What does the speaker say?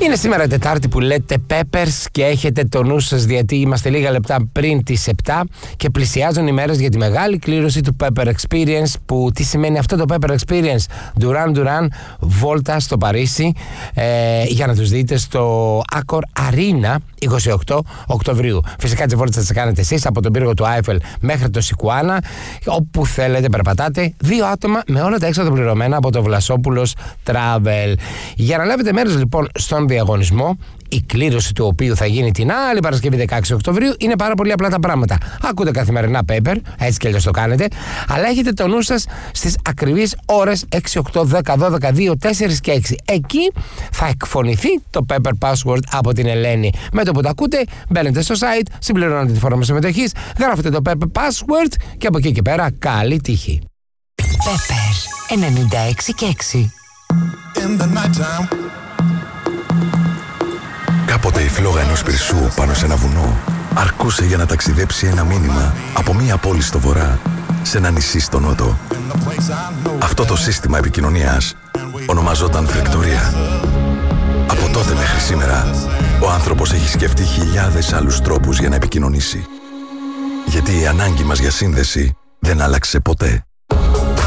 Είναι σήμερα Τετάρτη που λέτε Peppers και έχετε το νου σας, γιατί είμαστε λίγα λεπτά πριν τις 7 και πλησιάζουν οι μέρες για τη μεγάλη κλήρωση του Pepper Experience. Που τι σημαίνει αυτό το Pepper Experience? Duran Duran Volta στο Παρίσι, για να τους δείτε στο Accor Arena 28 Οκτωβρίου. Φυσικά τις βόλτες θα τις κάνετε εσείς από τον πύργο του Άιφελ μέχρι το Σικουάνα, όπου θέλετε περπατάτε, 2 άτομα με όλα τα έξοδα πληρωμένα από το Βλασόπουλος Travel. Για να λάβετε μέρος λοιπόν στον διαγωνισμό, η κλήρωση του οποίου θα γίνει την άλλη Παρασκευή 16 Οκτωβρίου, είναι πάρα πολύ απλά τα πράγματα. Ακούτε καθημερινά Pepper, έτσι και αλλιώς το κάνετε, αλλά έχετε το νου σας στις ακριβείς ώρες 6, 8, 10, 12, 2, 4 και 6. Εκεί θα εκφωνηθεί το Pepper Password από την Ελένη. Με το που το ακούτε, μπαίνετε στο site, συμπληρώνετε τη φόρμα συμμετοχής, γράφετε το Pepper Password και από εκεί και πέρα καλή τύχη. Pepper 96 και 6. Κάποτε η φλόγα ενός πυρσού πάνω σε ένα βουνό αρκούσε για να ταξιδέψει ένα μήνυμα από μία πόλη στο βορρά σε ένα νησί στο νότο. Αυτό το σύστημα επικοινωνίας ονομαζόταν φρεκτορία. Από τότε μέχρι σήμερα, ο άνθρωπος έχει σκεφτεί χιλιάδες άλλους τρόπους για να επικοινωνήσει. Γιατί η ανάγκη μας για σύνδεση δεν άλλαξε ποτέ.